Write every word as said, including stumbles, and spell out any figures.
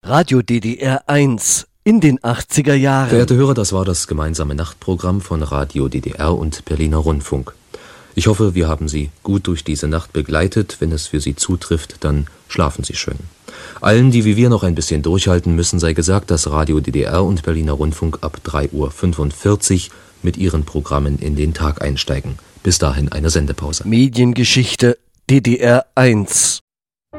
Radio D D R eins in den achtziger Jahren. Verehrte Hörer, das war das gemeinsame Nachtprogramm von Radio D D R und Berliner Rundfunk. Ich hoffe, wir haben Sie gut durch diese Nacht begleitet. Wenn es für Sie zutrifft, dann schlafen Sie schön. Allen, die wie wir noch ein bisschen durchhalten müssen, sei gesagt, dass Radio D D R und Berliner Rundfunk ab drei Uhr fünfundvierzig mit ihren Programmen in den Tag einsteigen. Bis dahin eine Sendepause. Mediengeschichte D D R eins